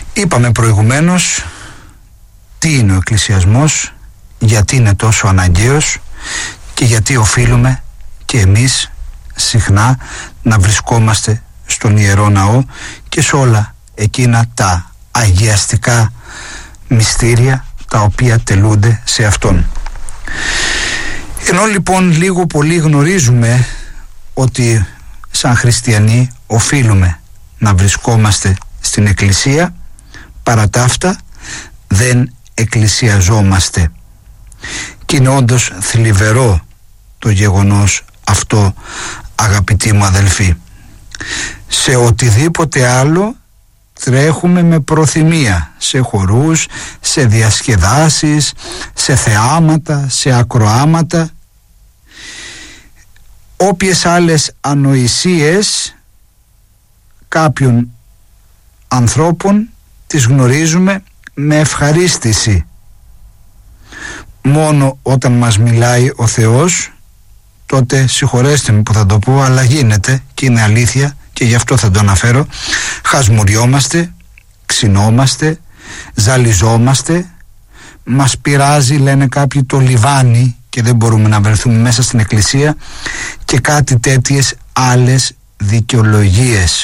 Είπαμε προηγουμένως τι είναι ο εκκλησιασμός, γιατί είναι τόσο αναγκαίος και γιατί οφείλουμε και εμείς συχνά να βρισκόμαστε στον Ιερό Ναό και σε όλα εκείνα τα αγιαστικά μυστήρια τα οποία τελούνται σε Αυτόν. Ενώ λοιπόν λίγο πολύ γνωρίζουμε ότι σαν χριστιανοί οφείλουμε να βρισκόμαστε στην Εκκλησία, παρά τα αυτά δεν εκκλησιαζόμαστε. Και είναι όντως θλιβερό το γεγονός αυτό, αγαπητοί μου αδελφοί. Σε οτιδήποτε άλλο τρέχουμε με προθυμία, σε χορούς, σε διασκεδάσεις, σε θεάματα, σε ακροάματα. Όποιες άλλες ανοησίες κάποιων ανθρώπων τις γνωρίζουμε με ευχαρίστηση. Μόνο όταν μας μιλάει ο Θεός, τότε συγχωρέστε με που θα το πω, αλλά γίνεται και είναι αλήθεια και γι' αυτό θα το αναφέρω, χασμουριόμαστε, ξυνόμαστε, ζαλιζόμαστε, μας πειράζει, λένε κάποιοι, το λιβάνι και δεν μπορούμε να βρεθούμε μέσα στην εκκλησία και κάτι τέτοιες άλλες δικαιολογίες.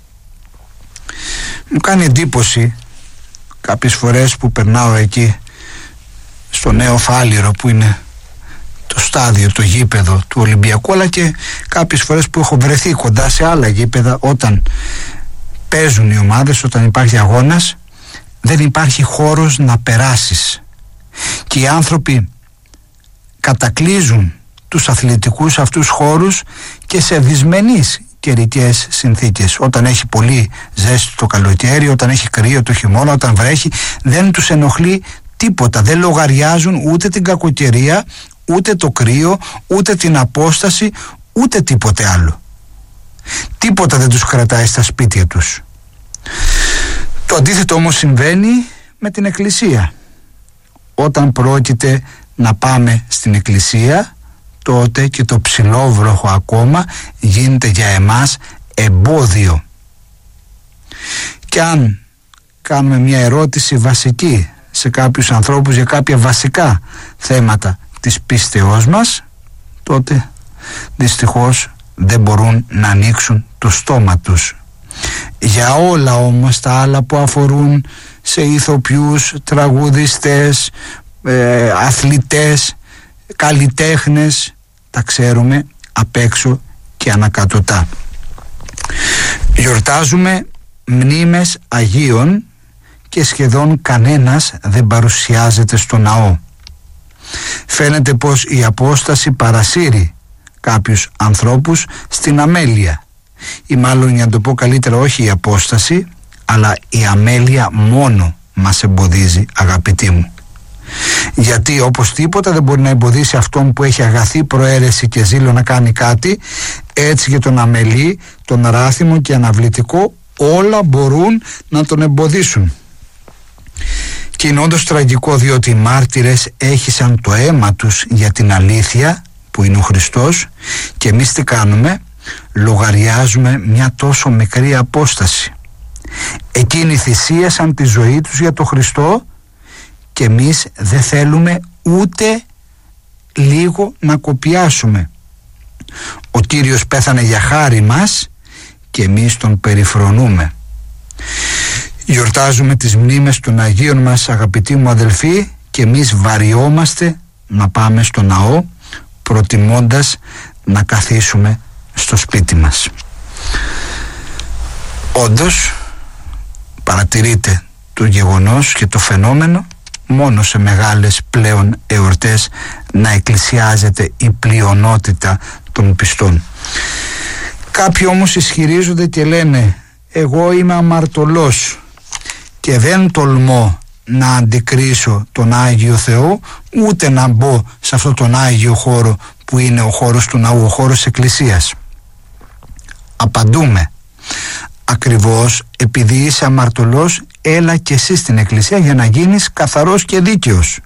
Μου κάνει εντύπωση κάποιες φορές που περνάω εκεί στο Νέο Φάληρο, που είναι το στάδιο, το γήπεδο του Ολυμπιακού, αλλά και κάποιες φορές που έχω βρεθεί κοντά σε άλλα γήπεδα όταν παίζουν οι ομάδες, όταν υπάρχει αγώνας, δεν υπάρχει χώρος να περάσεις και οι άνθρωποι κατακλείζουν τους αθλητικούς αυτούς χώρους και σε δυσμενείς καιρικές συνθήκες. Όταν έχει πολύ ζέστη το καλοκαίρι, όταν έχει κρύο το χειμώνα, όταν βρέχει, δεν τους ενοχλεί τίποτα. Δεν λογαριάζουν ούτε την κακοκαιρία, ούτε το κρύο, ούτε την απόσταση, ούτε τίποτε άλλο. Τίποτα δεν τους κρατάει στα σπίτια τους. Το αντίθετο όμως συμβαίνει με την εκκλησία. Όταν πρόκειται να πάμε στην εκκλησία, τότε και το ψηλόβροχο ακόμα γίνεται για εμάς εμπόδιο. Και αν κάνουμε μια ερώτηση βασική σε κάποιους ανθρώπους για κάποια βασικά θέματα της πίστεώς μας, τότε δυστυχώς δεν μπορούν να ανοίξουν το στόμα τους. Για όλα όμως τα άλλα που αφορούν σε ηθοποιούς, τραγουδιστές, αθλητές, καλλιτέχνες, τα ξέρουμε απ' έξω και ανακατοτά. Γιορτάζουμε μνήμες Αγίων και σχεδόν κανένας δεν παρουσιάζεται στο ναό. Φαίνεται πως η απόσταση παρασύρει κάποιους ανθρώπους στην αμέλεια, ή μάλλον, για να το πω καλύτερα, όχι η απόσταση, αλλά η αμέλεια μόνο μας εμποδίζει, αγαπητοί μου. Γιατί όπως τίποτα δεν μπορεί να εμποδίσει αυτόν που έχει αγαθή προαίρεση και ζήλο να κάνει κάτι, έτσι και τον αμελή, τον ράθιμο και αναβλητικό, όλα μπορούν να τον εμποδίσουν. Και είναι όντως τραγικό, διότι οι μάρτυρες έχυσαν το αίμα τους για την αλήθεια που είναι ο Χριστός, και εμείς τι κάνουμε? Λογαριάζουμε μια τόσο μικρή απόσταση. Εκείνοι θυσίασαν τη ζωή τους για τον Χριστό και εμείς δεν θέλουμε ούτε λίγο να κοπιάσουμε. Ο Κύριος πέθανε για χάρη μας και εμείς τον περιφρονούμε. Γιορτάζουμε τις μνήμες των Αγίων μας, αγαπητοί μου αδελφοί, και εμείς βαριόμαστε να πάμε στο ναό, προτιμώντας να καθίσουμε στο σπίτι μας. Όντως παρατηρείται το γεγονός και το φαινόμενο μόνο σε μεγάλες πλέον εορτές να εκκλησιάζεται η πλειονότητα των πιστών. Κάποιοι όμως ισχυρίζονται και λένε, εγώ είμαι αμαρτωλός και δεν τολμώ να αντικρίσω τον Άγιο Θεό, ούτε να μπω σε αυτόν τον Άγιο χώρο που είναι ο χώρος του ναού, ο χώρος της εκκλησίας. Απαντούμε, ακριβώς επειδή είσαι αμαρτωλός, έλα και εσύ στην εκκλησία για να γίνεις καθαρός και δίκαιος.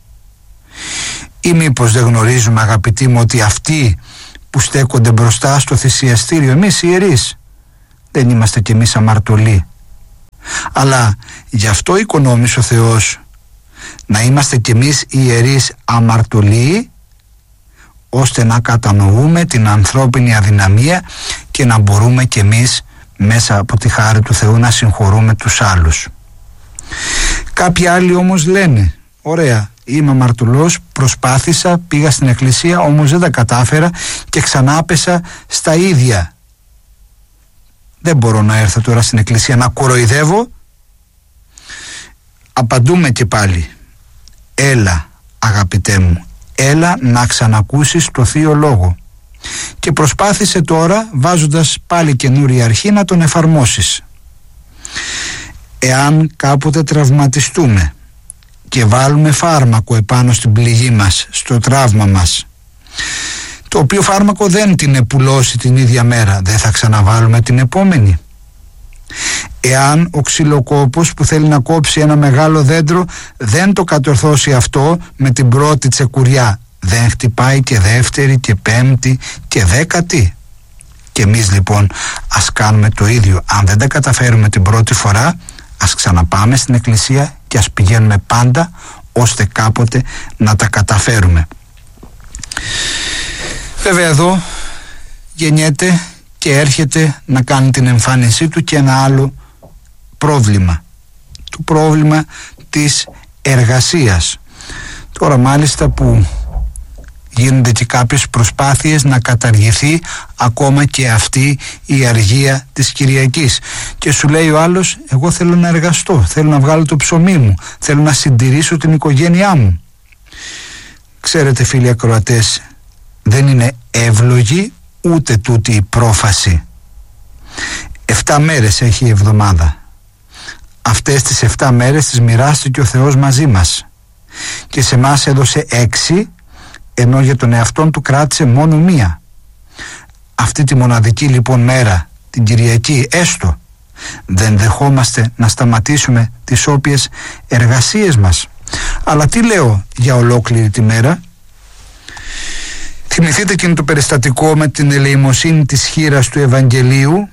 Ή μήπως δεν γνωρίζουμε, αγαπητοί μου, ότι αυτοί που στέκονται μπροστά στο θυσιαστήριο, εμείς οι ιερείς, δεν είμαστε κι εμείς αμαρτωλοί? Αλλά γι' αυτό οικονόμησε ο Θεός να είμαστε κι εμείς οι ιερείς αμαρτωλοί, ώστε να κατανοούμε την ανθρώπινη αδυναμία και να μπορούμε κι εμείς μέσα από τη χάρη του Θεού να συγχωρούμε τους άλλους. Κάποιοι άλλοι όμως λένε, ωραία, είμαι αμαρτωλός, προσπάθησα, πήγα στην εκκλησία, όμως δεν τα κατάφερα και ξανά πέσα στα ίδια. Δεν μπορώ να έρθω τώρα στην εκκλησία να κοροϊδεύω. Απαντούμε και πάλι, έλα αγαπητέ μου, έλα να ξανακούσεις το Θείο Λόγο και προσπάθησε τώρα, βάζοντας πάλι καινούρια αρχή, να τον εφαρμόσεις. Εάν κάποτε τραυματιστούμε και βάλουμε φάρμακο επάνω στην πληγή μας, στο τραύμα μας, το οποίο φάρμακο δεν την επουλώσει την ίδια μέρα, δεν θα ξαναβάλουμε την επόμενη? Εάν ο ξυλοκόπος που θέλει να κόψει ένα μεγάλο δέντρο δεν το κατορθώσει αυτό με την πρώτη τσεκουριά, δεν χτυπάει και δεύτερη και πέμπτη και δέκατη? Και εμείς λοιπόν ας κάνουμε το ίδιο. Αν δεν τα καταφέρουμε την πρώτη φορά, ας ξαναπάμε στην εκκλησία και ας πηγαίνουμε πάντα, ώστε κάποτε να τα καταφέρουμε. Βέβαια εδώ γεννιέται και έρχεται να κάνει την εμφάνισή του και ένα άλλο πρόβλημα, το πρόβλημα της εργασίας. Τώρα μάλιστα που γίνονται και κάποιες προσπάθειες να καταργηθεί ακόμα και αυτή η αργία της Κυριακής, και σου λέει ο άλλος, εγώ θέλω να εργαστώ, θέλω να βγάλω το ψωμί μου, θέλω να συντηρήσω την οικογένειά μου. Ξέρετε φίλοι ακροατές, δεν είναι εύλογη ούτε τούτη η πρόφαση. 7 μέρες έχει η εβδομάδα. Αυτές τις 7 μέρες τις μοιράστηκε ο Θεός μαζί μας και σε μας έδωσε 6, ενώ για τον εαυτόν του κράτησε μόνο 1. Αυτή τη μοναδική λοιπόν μέρα, την Κυριακή, έστω δεν δεχόμαστε να σταματήσουμε τις όποιες εργασίες μας. Αλλά τι λέω για ολόκληρη τη μέρα? Θυμηθείτε εκείνο το περιστατικό με την ελεημοσύνη της χήρας του Ευαγγελίου.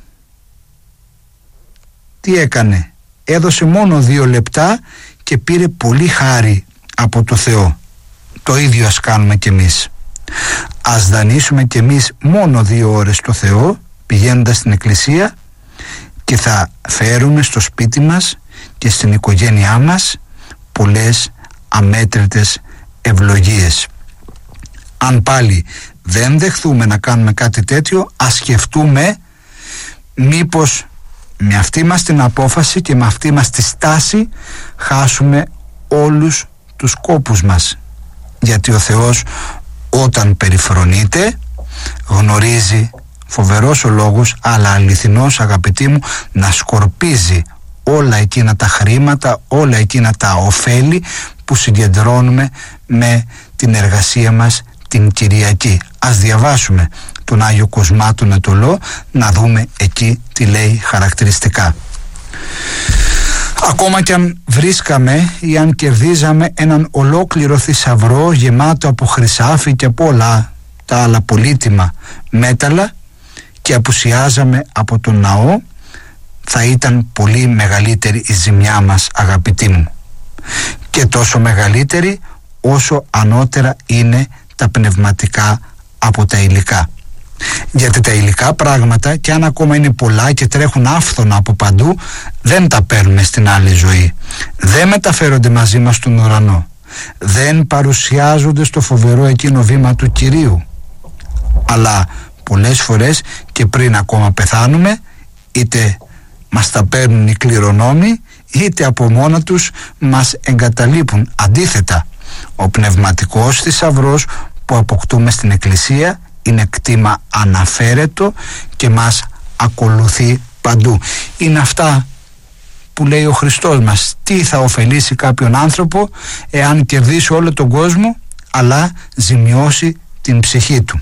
Τι έκανε? Έδωσε μόνο 2 λεπτά και πήρε πολύ χάρη από το Θεό. Το ίδιο ας κάνουμε κι εμείς. Ας δανείσουμε κι εμείς μόνο 2 ώρες το Θεό πηγαίνοντας στην εκκλησία και θα φέρουμε στο σπίτι μας και στην οικογένειά μας πολλές αμέτρητες ευλογίες. Αν πάλι δεν δεχθούμε να κάνουμε κάτι τέτοιο, ας σκεφτούμε μήπως με αυτή μας την απόφαση και με αυτή μας τη στάση χάσουμε όλους τους κόπους μας. Γιατί ο Θεός όταν περιφρονείται γνωρίζει, φοβερός ο λόγος αλλά αληθινός αγαπητοί μου, να σκορπίζει όλα εκείνα τα χρήματα, όλα εκείνα τα ωφέλη που συγκεντρώνουμε με την εργασία μας την Κυριακή. Ας διαβάσουμε τον Άγιο Κοσμά τον Αιτωλό να δούμε εκεί τι λέει χαρακτηριστικά. Ακόμα κι αν βρίσκαμε ή αν κερδίζαμε έναν ολόκληρο θησαυρό γεμάτο από χρυσάφι και από όλα τα άλλα πολύτιμα μέταλλα και απουσιάζαμε από τον ναό, θα ήταν πολύ μεγαλύτερη η ζημιά μας αγαπητοί μου, και τόσο μεγαλύτερη όσο ανώτερα είναι τα πνευματικά από τα υλικά. Γιατί τα υλικά πράγματα, και αν ακόμα είναι πολλά και τρέχουν άφθονα από παντού, δεν τα παίρνουμε στην άλλη ζωή, δεν μεταφέρονται μαζί μας στον ουρανό, δεν παρουσιάζονται στο φοβερό εκείνο βήμα του Κυρίου, αλλά πολλές φορές και πριν ακόμα πεθάνουμε, είτε μας τα παίρνουν οι κληρονόμοι, είτε από μόνα τους μας εγκαταλείπουν. Αντίθετα, ο πνευματικός θησαυρός που αποκτούμε στην Εκκλησία είναι κτήμα αναφέρετο και μας ακολουθεί παντού. Είναι αυτά που λέει ο Χριστός μας. Τι θα ωφελήσει κάποιον άνθρωπο εάν κερδίσει όλο τον κόσμο αλλά ζημιώσει την ψυχή του?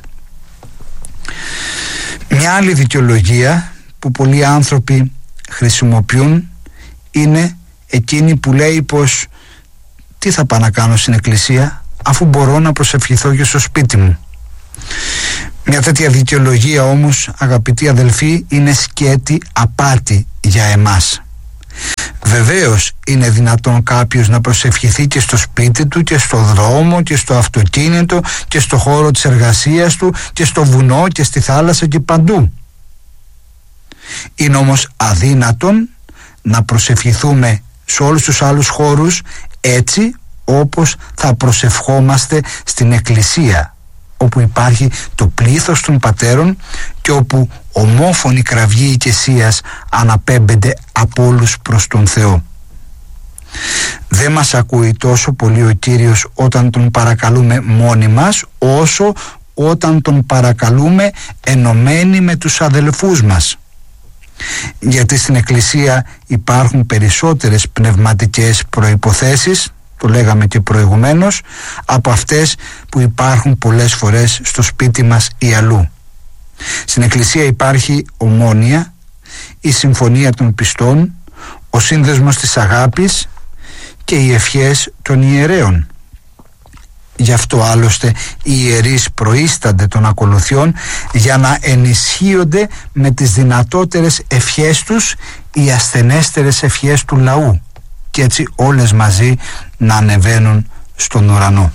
Μια άλλη δικαιολογία που πολλοί άνθρωποι χρησιμοποιούν είναι εκείνη που λέει πως τι θα πάω να κάνω στην εκκλησία αφού μπορώ να προσευχηθώ και στο σπίτι μου. Μια τέτοια δικαιολογία όμως αγαπητοί αδελφοί είναι σκέτη απάτη για εμάς. Βεβαίως είναι δυνατόν κάποιος να προσευχηθεί και στο σπίτι του και στο δρόμο και στο αυτοκίνητο και στο χώρο της εργασίας του και στο βουνό και στη θάλασσα και παντού. Είναι όμως αδύνατον να προσευχηθούμε σε όλους τους άλλους χώρους έτσι όπως θα προσευχόμαστε στην εκκλησία, όπου υπάρχει το πλήθος των πατέρων και όπου ομόφωνη κραυγή οικεσίας αναπέμπεται από όλους προς τον Θεό. Δεν μας ακούει τόσο πολύ ο Κύριος όταν τον παρακαλούμε μόνοι μας, όσο όταν τον παρακαλούμε ενωμένοι με τους αδελφούς μας. Γιατί στην εκκλησία υπάρχουν περισσότερες πνευματικές προϋποθέσεις, το λέγαμε και προηγουμένως, από αυτές που υπάρχουν πολλές φορές στο σπίτι μας ή αλλού. Στην εκκλησία υπάρχει ομόνοια, η συμφωνία των πιστών, ο σύνδεσμος της αγάπης και οι ευχές των ιερέων. Γι' αυτό άλλωστε οι ιερείς προείστανται των ακολουθιών για να ενισχύονται με τις δυνατότερες ευχές τους οι ασθενέστερες ευχές του λαού και έτσι όλες μαζί να ανεβαίνουν στον ουρανό.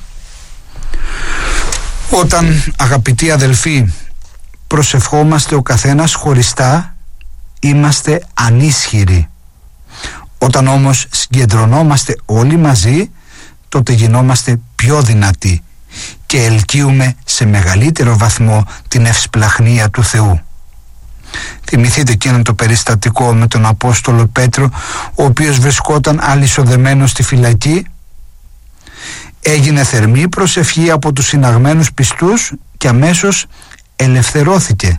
Όταν, αγαπητοί αδελφοί, προσευχόμαστε ο καθένας χωριστά, είμαστε ανίσχυροι. Όταν όμως συγκεντρωνόμαστε όλοι μαζί, τότε γινόμαστε πιο δυνατοί και ελκύουμε σε μεγαλύτερο βαθμό την ευσπλαχνία του Θεού. Θυμηθείτε εκείνο το περιστατικό με τον Απόστολο Πέτρο, ο οποίος βρισκόταν αλυσοδεμένος στη φυλακή. Έγινε θερμή προσευχή από τους συναγμένους πιστούς και αμέσως ελευθερώθηκε.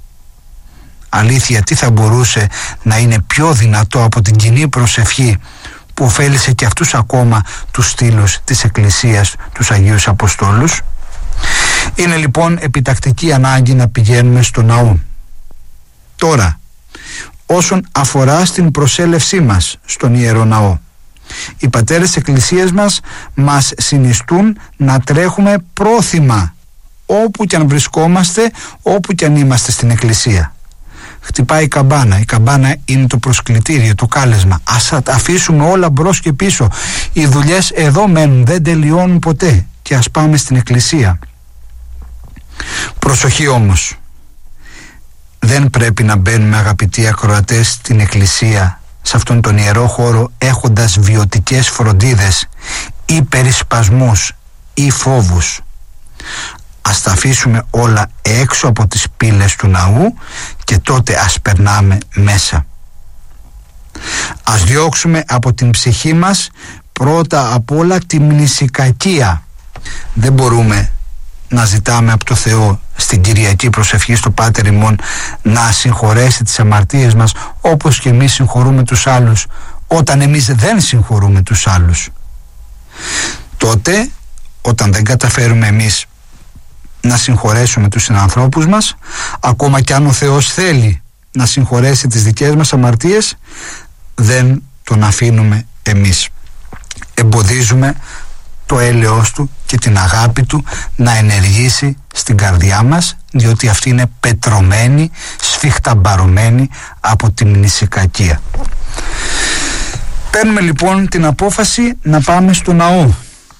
Αλήθεια, τι θα μπορούσε να είναι πιο δυνατό από την κοινή προσευχή που ωφέλησε και αυτούς ακόμα τους στήλους της Εκκλησίας, τους Αγίους Αποστόλους? Είναι λοιπόν επιτακτική ανάγκη να πηγαίνουμε στο ναό. Τώρα, όσον αφορά στην προσέλευσή μας στον Ιερό Ναό, οι πατέρες της Εκκλησίας μας συνιστούν να τρέχουμε πρόθυμα όπου κι αν βρισκόμαστε, όπου κι αν είμαστε στην Εκκλησία. Χτυπάει η καμπάνα. Η καμπάνα είναι το προσκλητήριο, το κάλεσμα. Ας αφήσουμε όλα μπρος και πίσω. Οι δουλειές εδώ μένουν, δεν τελειώνουν ποτέ. Και ας πάμε στην Εκκλησία. Προσοχή όμως. Δεν πρέπει να μπαίνουμε, αγαπητοί ακροατές, στην Εκκλησία, σε αυτόν τον ιερό χώρο, έχοντας βιωτικές φροντίδες ή περισπασμούς ή φόβους. Ας τα αφήσουμε όλα έξω από τις πύλες του ναού και τότε ας περνάμε μέσα. Ας διώξουμε από την ψυχή μας πρώτα απ' όλα τη μνησικακία. Δεν μπορούμε να ζητάμε από το Θεό στην Κυριακή προσευχή στο Πάτερ ημών να συγχωρέσει τις αμαρτίες μας όπως και εμείς συγχωρούμε τους άλλους, όταν εμείς δεν συγχωρούμε τους άλλους. Τότε, όταν δεν καταφέρουμε εμείς να συγχωρέσουμε τους συνανθρώπους μας, ακόμα κι αν ο Θεός θέλει να συγχωρέσει τις δικές μας αμαρτίες, δεν τον αφήνουμε εμείς. Εμποδίζουμε το έλεος του και την αγάπη του να ενεργήσει στην καρδιά μας, διότι αυτή είναι πετρωμένη, σφιχταμπαρωμένη από τη μνησικακία. Παίρνουμε λοιπόν την απόφαση να πάμε στο ναό.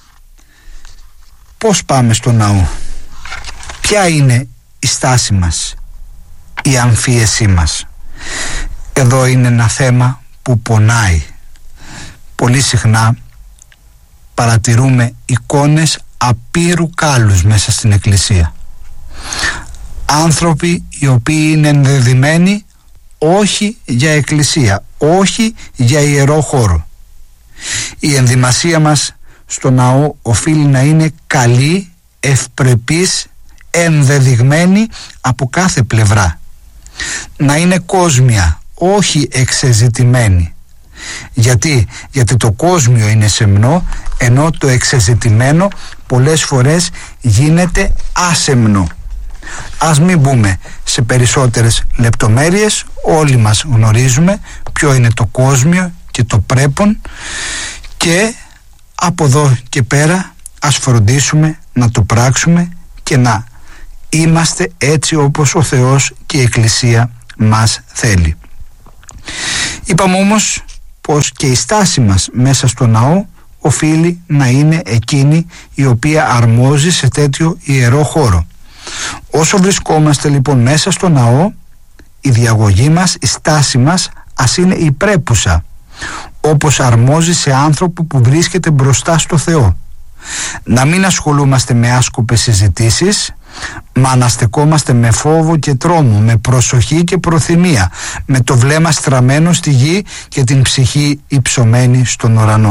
Πώς πάμε στο ναό? Ποια είναι η στάση μας, η αμφίεσή μας? Εδώ είναι ένα θέμα που πονάει. Πολύ συχνά παρατηρούμε εικόνες απείρου κάλους μέσα στην Εκκλησία. Άνθρωποι οι οποίοι είναι ενδεδειμένοι όχι για Εκκλησία, όχι για ιερό χώρο. Η ενδυμασία μας στο ναό οφείλει να είναι καλή, ευπρεπής, ενδεδειγμένη από κάθε πλευρά. Να είναι κόσμια, όχι εξεζητημένη. Γιατί το κόσμιο είναι σεμνό, ενώ το εξεζητημένο πολλές φορές γίνεται άσεμνο. Ας μην μπούμε σε περισσότερες λεπτομέρειες. Όλοι μας γνωρίζουμε ποιο είναι το κόσμιο και το πρέπον, και από εδώ και πέρα ας φροντίσουμε να το πράξουμε και να είμαστε έτσι όπως ο Θεός και η Εκκλησία μας θέλει. Είπαμε όμως πως και η στάση μας μέσα στο ναό οφείλει να είναι εκείνη η οποία αρμόζει σε τέτοιο ιερό χώρο. Όσο βρισκόμαστε λοιπόν μέσα στο ναό, η διαγωγή μας, η στάση μας ας είναι η πρέπουσα, όπως αρμόζει σε άνθρωπο που βρίσκεται μπροστά στο Θεό. Να μην ασχολούμαστε με άσκοπες συζητήσεις, μα να στεκόμαστε με φόβο και τρόμο, με προσοχή και προθυμία, με το βλέμμα στραμμένο στη γη και την ψυχή υψωμένη στον ουρανό.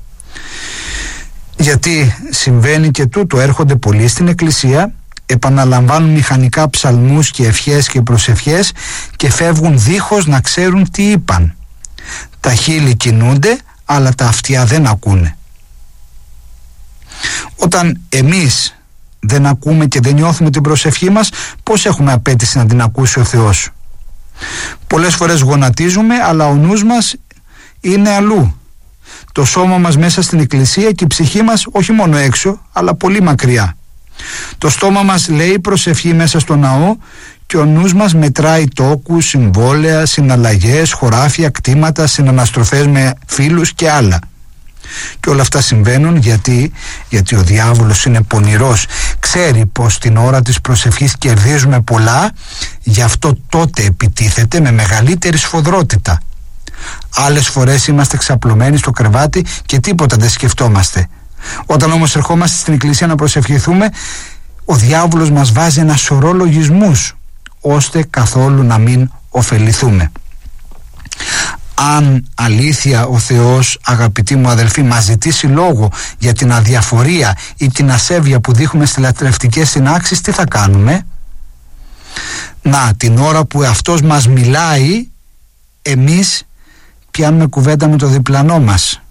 Γιατί συμβαίνει και τούτο, έρχονται πολλοί στην εκκλησία, επαναλαμβάνουν μηχανικά ψαλμούς και ευχές και προσευχές και φεύγουν δίχως να ξέρουν τι είπαν. Τα χείλη κινούνται, αλλά τα αυτιά δεν ακούνε. Όταν εμείς δεν ακούμε και δεν νιώθουμε την προσευχή μας, πώς έχουμε απέτηση να την ακούσει ο Θεός? Πολλές φορές γονατίζουμε, αλλά ο νους μας είναι αλλού. Το σώμα μας μέσα στην εκκλησία και η ψυχή μας όχι μόνο έξω, αλλά πολύ μακριά. Το στόμα μας λέει προσευχή μέσα στο ναό και ο νους μας μετράει τόκους, συμβόλαια, συναλλαγές, χωράφια, κτήματα, συναναστροφές με φίλους και άλλα. Και όλα αυτά συμβαίνουν γιατί ο διάβολος είναι πονηρός. Ξέρει πως την ώρα της προσευχής κερδίζουμε πολλά, γι' αυτό τότε επιτίθεται με μεγαλύτερη σφοδρότητα. Άλλες φορές είμαστε ξαπλωμένοι στο κρεβάτι και τίποτα δεν σκεφτόμαστε. Όταν όμως ερχόμαστε στην εκκλησία να προσευχηθούμε, ο διάβολος μας βάζει ένα σωρό λογισμούς, ώστε καθόλου να μην ωφεληθούμε. Αν αλήθεια ο Θεός, αγαπητοί μου αδελφοί, μας ζητήσει λόγο για την αδιαφορία ή την ασέβεια που δείχνουμε στις λατρευτικές συνάξεις, τι θα κάνουμε? Να, την ώρα που αυτός μας μιλάει, εμείς πιάνουμε κουβέντα με το διπλανό μας.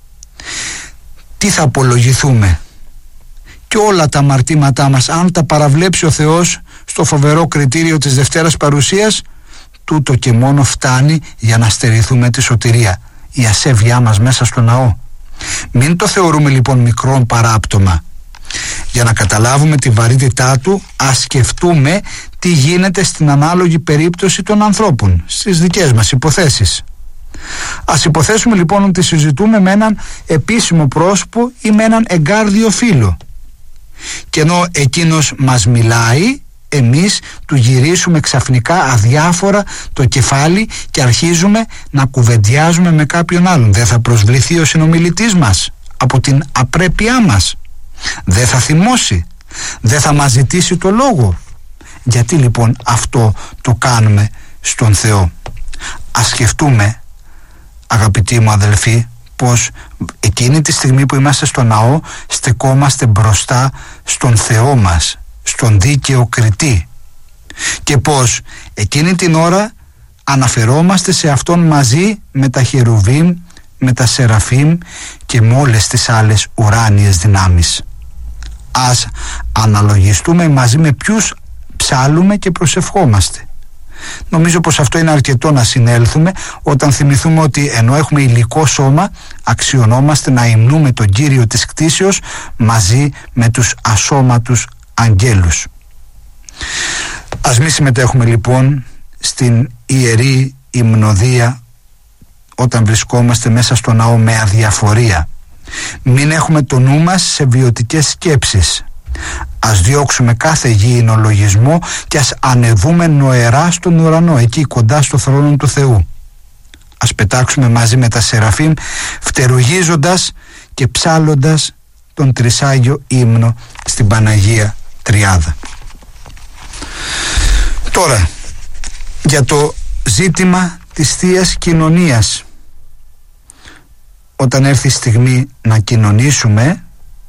Τι θα απολογηθούμε? Και όλα τα αμαρτήματά μας, αν τα παραβλέψει ο Θεός στο φοβερό κριτήριο της Δευτέρας Παρουσίας, τούτο και μόνο φτάνει για να στερηθούμε τη σωτηρία, η ασέβειά μας μέσα στο ναό. Μην το θεωρούμε λοιπόν μικρόν παράπτωμα. Για να καταλάβουμε τη βαρύτητά του, ας σκεφτούμε τι γίνεται στην ανάλογη περίπτωση των ανθρώπων, στις δικές μας υποθέσεις. Ας υποθέσουμε λοιπόν ότι συζητούμε με έναν επίσημο πρόσωπο ή με έναν εγκάρδιο φίλο, και ενώ εκείνος μας μιλάει, εμείς του γυρίσουμε ξαφνικά αδιάφορα το κεφάλι και αρχίζουμε να κουβεντιάζουμε με κάποιον άλλον. Δεν θα προσβληθεί ο συνομιλητής μας από την απρέπειά μας? Δεν θα θυμώσει? Δεν θα μας ζητήσει το λόγο? Γιατί λοιπόν αυτό το κάνουμε στον Θεό? Ας σκεφτούμε, αγαπητοί μου αδελφοί, πως εκείνη τη στιγμή που είμαστε στο ναό στεκόμαστε μπροστά στον Θεό μας, στον δίκαιο κριτή, και πως εκείνη την ώρα αναφερόμαστε σε Αυτόν μαζί με τα χερουβίμ, με τα σεραφίμ και με όλες τις άλλες ουράνιες δυνάμεις. Ας αναλογιστούμε μαζί με ποιους ψάλουμε και προσευχόμαστε. Νομίζω πως αυτό είναι αρκετό να συνέλθουμε όταν θυμηθούμε ότι ενώ έχουμε υλικό σώμα, αξιωνόμαστε να υμνούμε τον Κύριο της κτήσεως μαζί με τους ασώματους αγγέλους. Ας μη συμμετέχουμε λοιπόν στην ιερή υμνοδία όταν βρισκόμαστε μέσα στο ναό με αδιαφορία. Μην έχουμε το νου μας σε βιωτικές σκέψεις. Ας διώξουμε κάθε γήινο λογισμό και ας ανεβούμε νοερά στον ουρανό, εκεί κοντά στο θρόνο του Θεού. Ας πετάξουμε μαζί με τα σεραφείμ, φτερουγίζοντας και ψάλλοντας τον τρισάγιο ύμνο στην Παναγία Τριάδα. Τώρα, για το ζήτημα της Θείας Κοινωνίας. Όταν έρθει η στιγμή να κοινωνήσουμε,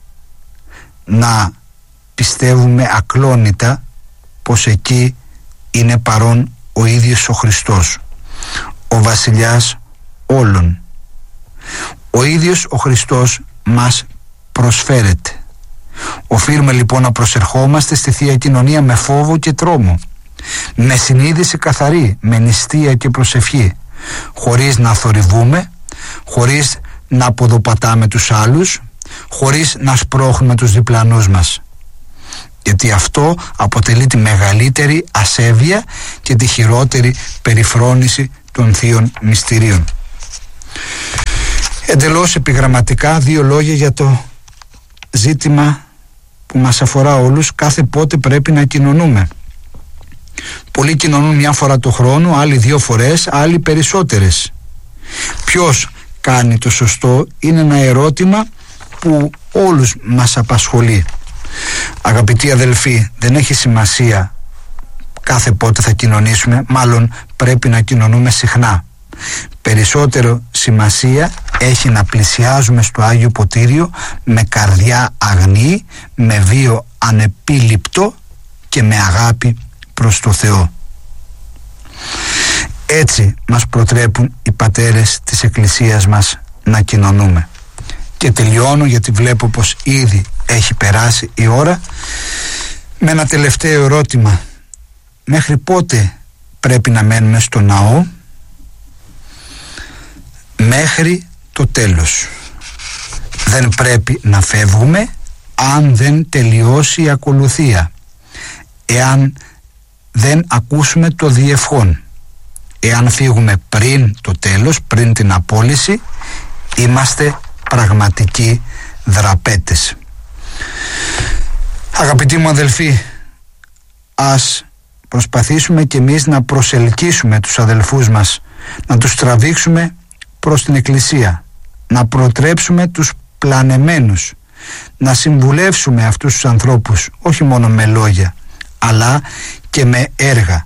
να πιστεύουμε ακλόνητα πως εκεί είναι παρόν ο ίδιος ο Χριστός, ο βασιλιάς όλων. Ο ίδιος ο Χριστός μας προσφέρεται. Οφείλουμε λοιπόν να προσερχόμαστε στη Θεία Κοινωνία με φόβο και τρόμο, με συνείδηση καθαρή, με νηστεία και προσευχή, χωρίς να θορυβούμε, χωρίς να αποδοπατάμε τους άλλους, χωρίς να σπρώχνουμε τους διπλανούς μας. Γιατί αυτό αποτελεί τη μεγαλύτερη ασέβεια και τη χειρότερη περιφρόνηση των θείων μυστηρίων. Εντελώς επιγραμματικά 2 λόγια για το ζήτημα που μας αφορά όλους. Κάθε πότε πρέπει να κοινωνούμε. Πολλοί κοινωνούν 1 φορά το χρόνο, άλλοι 2 φορές, άλλοι περισσότερες. Ποιος κάνει το σωστό είναι ένα ερώτημα που όλους μας απασχολεί. Αγαπητοί αδελφοί, δεν έχει σημασία κάθε πότε θα κοινωνήσουμε, μάλλον πρέπει να κοινωνούμε συχνά. Περισσότερο σημασία έχει να πλησιάζουμε στο Άγιο Ποτήριο με καρδιά αγνή, με βίο ανεπίληπτο και με αγάπη προς το Θεό. Έτσι μας προτρέπουν οι πατέρες της Εκκλησίας μας να κοινωνούμε. Και τελειώνω, γιατί βλέπω πως ήδη έχει περάσει η ώρα, με ένα τελευταίο ερώτημα. Μέχρι πότε πρέπει να μένουμε στο ναό? Μέχρι το τέλος. Δεν πρέπει να φεύγουμε αν δεν τελειώσει η ακολουθία, εάν δεν ακούσουμε το διευχόν. Εάν φύγουμε πριν το τέλος, πριν την απόλυση, είμαστε πραγματικοί δραπέτες. Αγαπητοί μου αδελφοί, ας προσπαθήσουμε κι εμείς να προσελκύσουμε τους αδελφούς μας, να τους τραβήξουμε προς την Εκκλησία, να προτρέψουμε τους πλανεμένους, να συμβουλεύσουμε αυτούς τους ανθρώπους όχι μόνο με λόγια αλλά και με έργα.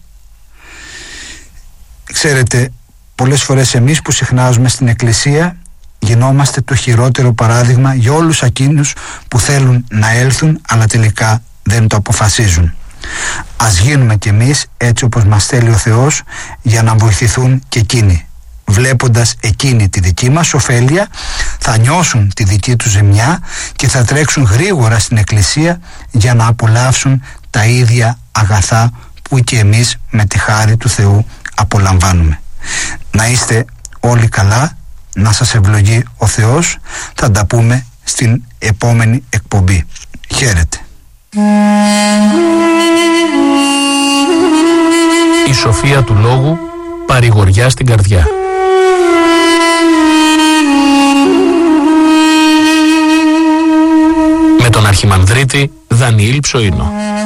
Ξέρετε, πολλές φορές εμείς που συχνάζουμε στην Εκκλησία γινόμαστε το χειρότερο παράδειγμα για όλους εκείνους που θέλουν να έλθουν αλλά τελικά δεν το αποφασίζουν. Ας γίνουμε κι εμείς έτσι όπως μας θέλει ο Θεός, για να βοηθηθούν και εκείνοι. Βλέποντας εκείνη τη δική μας ωφέλεια, θα νιώσουν τη δική τους ζημιά και θα τρέξουν γρήγορα στην Εκκλησία για να απολαύσουν τα ίδια αγαθά που και εμείς με τη χάρη του Θεού απολαμβάνουμε. Να είστε όλοι καλά, να σας ευλογεί ο Θεός. Θα τα πούμε στην επόμενη εκπομπή. Χαίρετε. Η σοφία του λόγου παρηγοριά στην καρδιά. Με τον Αρχιμανδρίτη Δανιήλ Ψωίνο.